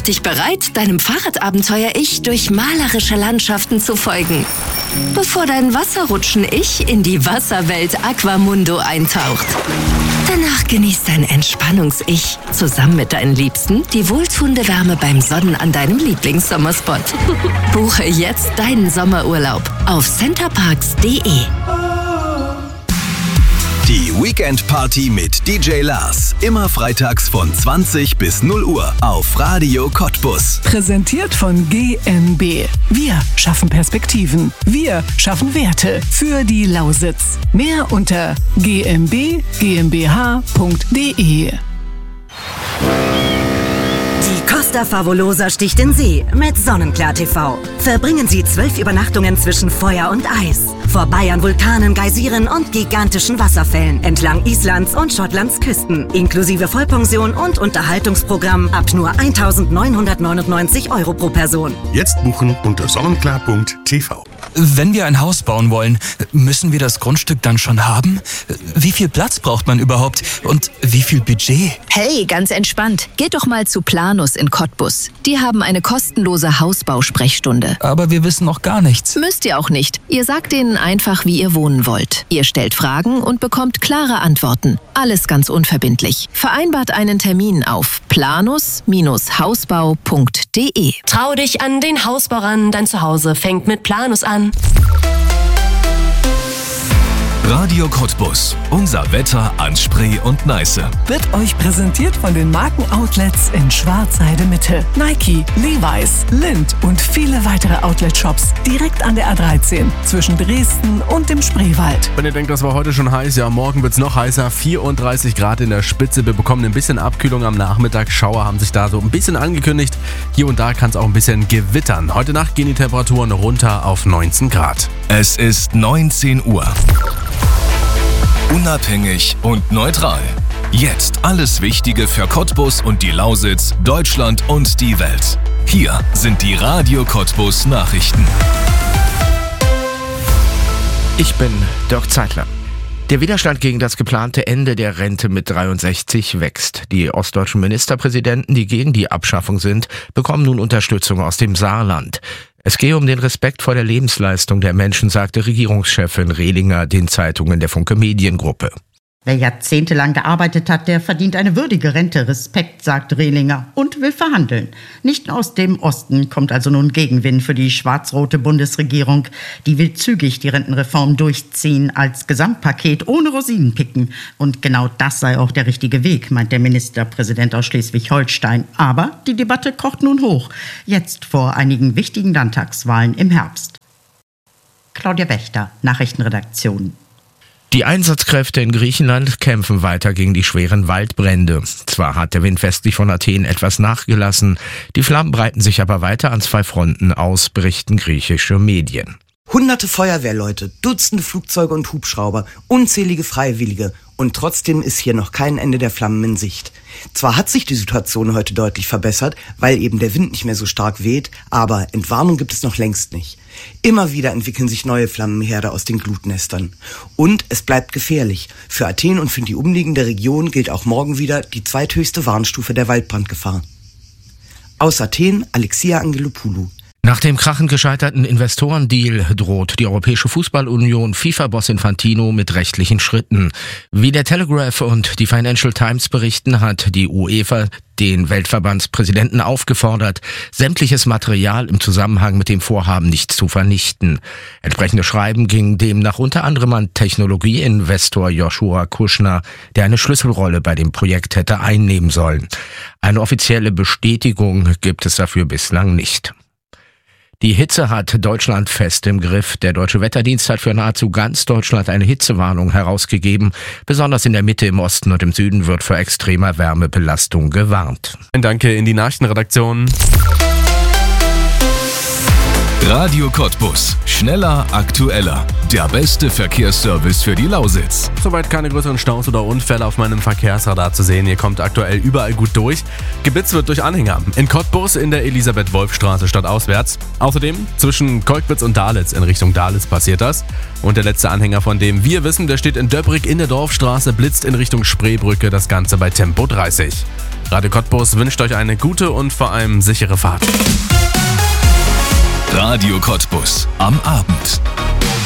dich bereit, deinem Fahrradabenteuer-Ich durch malerische Landschaften zu folgen, bevor dein Wasserrutschen-Ich in die Wasserwelt Aquamundo eintaucht. Danach genießt dein Entspannungs-Ich zusammen mit deinen Liebsten die wohltuende Wärme beim Sonnen an deinem Lieblingssommerspot. Buche jetzt deinen Sommerurlaub auf centerparks.de. Die Weekend Party mit DJ Lars. Immer freitags von 20 bis 0 Uhr auf Radio Cottbus. Präsentiert von GmbH. Wir schaffen Perspektiven. Wir schaffen Werte für die Lausitz. Mehr unter gmbh.de. Die Costa Favolosa sticht in See mit Sonnenklar TV. Verbringen Sie 12 Übernachtungen zwischen Feuer und Eis. Vorbei an Vulkanen, Geysiren und gigantischen Wasserfällen entlang Islands und Schottlands Küsten. Inklusive Vollpension und Unterhaltungsprogramm ab nur 1.999 € pro Person. Jetzt buchen unter sonnenklar.tv. Wenn wir ein Haus bauen wollen, müssen wir das Grundstück dann schon haben? Wie viel Platz braucht man überhaupt? Und wie viel Budget? Hey, ganz entspannt. Geht doch mal zu Planus in Cottbus. Die haben eine kostenlose Hausbausprechstunde. Aber wir wissen noch gar nichts. Müsst ihr auch nicht. Ihr sagt denen einfach, wie ihr wohnen wollt. Ihr stellt Fragen und bekommt klare Antworten. Alles ganz unverbindlich. Vereinbart einen Termin auf planus-hausbau.de. Trau dich an den Hausbau ran, dein Zuhause fängt mit Planus an. Radio Cottbus. Unser Wetter an Spree und Neiße. Wird euch präsentiert von den Markenoutlets in Schwarzheide Mitte. Nike, Levi's, Lindt und viele weitere Outlet-Shops direkt an der A13 zwischen Dresden und dem Spreewald. Wenn ihr denkt, das war heute schon heiß, ja, morgen wird es noch heißer. 34 Grad in der Spitze. Wir bekommen ein bisschen Abkühlung am Nachmittag. Schauer haben sich da so ein bisschen angekündigt. Hier und da kann es auch ein bisschen gewittern. Heute Nacht gehen die Temperaturen runter auf 19 Grad. Es ist 19 Uhr. Unabhängig und neutral. Jetzt alles Wichtige für Cottbus und die Lausitz, Deutschland und die Welt. Hier sind die Radio Cottbus Nachrichten. Ich bin Dirk Zeitler. Der Widerstand gegen das geplante Ende der Rente mit 63 wächst. Die ostdeutschen Ministerpräsidenten, die gegen die Abschaffung sind, bekommen nun Unterstützung aus dem Saarland. Es gehe um den Respekt vor der Lebensleistung der Menschen, sagte Regierungschefin Rehlinger den Zeitungen der Funke Mediengruppe. Wer jahrzehntelang gearbeitet hat, der verdient eine würdige Rente. Respekt, sagt Rehlinger und will verhandeln. Nicht aus dem Osten kommt also nun Gegenwind für die schwarz-rote Bundesregierung. Die will zügig die Rentenreform durchziehen als Gesamtpaket ohne Rosinenpicken. Und genau das sei auch der richtige Weg, meint der Ministerpräsident aus Schleswig-Holstein. Aber die Debatte kocht nun hoch. Jetzt vor einigen wichtigen Landtagswahlen im Herbst. Claudia Wächter, Nachrichtenredaktion. Die Einsatzkräfte in Griechenland kämpfen weiter gegen die schweren Waldbrände. Zwar hat der Wind westlich von Athen etwas nachgelassen, die Flammen breiten sich aber weiter an 2 Fronten aus, berichten griechische Medien. Hunderte Feuerwehrleute, Dutzende Flugzeuge und Hubschrauber, unzählige Freiwillige und trotzdem ist hier noch kein Ende der Flammen in Sicht. Zwar hat sich die Situation heute deutlich verbessert, weil eben der Wind nicht mehr so stark weht, aber Entwarnung gibt es noch längst nicht. Immer wieder entwickeln sich neue Flammenherde aus den Glutnestern. Und es bleibt gefährlich. Für Athen und für die umliegende Region gilt auch morgen wieder die zweithöchste Warnstufe der Waldbrandgefahr. Aus Athen, Alexia Angelopoulou. Nach dem krachend gescheiterten Investorendeal droht die Europäische Fußballunion FIFA-Boss Infantino mit rechtlichen Schritten. Wie der Telegraph und die Financial Times berichten, hat die UEFA den Weltverbandspräsidenten aufgefordert, sämtliches Material im Zusammenhang mit dem Vorhaben nicht zu vernichten. Entsprechende Schreiben gingen demnach unter anderem an Technologieinvestor Joshua Kushner, der eine Schlüsselrolle bei dem Projekt hätte einnehmen sollen. Eine offizielle Bestätigung gibt es dafür bislang nicht. Die Hitze hat Deutschland fest im Griff. Der Deutsche Wetterdienst hat für nahezu ganz Deutschland eine Hitzewarnung herausgegeben. Besonders in der Mitte, im Osten und im Süden wird vor extremer Wärmebelastung gewarnt. Danke in die Nachrichtenredaktion. Radio Cottbus. Schneller, aktueller. Der beste Verkehrsservice für die Lausitz. Soweit keine größeren Staus oder Unfälle auf meinem Verkehrsradar zu sehen. Ihr kommt aktuell überall gut durch. Gebitzt wird durch Anhänger. In Cottbus in der Elisabeth-Wolf-Straße stadtauswärts. Außerdem zwischen Kolkwitz und Dahliz in Richtung Dahliz passiert das. Und der letzte Anhänger, von dem wir wissen, der steht in Döbrig in der Dorfstraße, blitzt in Richtung Spreebrücke. Das Ganze bei Tempo 30. Radio Cottbus wünscht euch eine gute und vor allem sichere Fahrt. Radio Cottbus am Abend.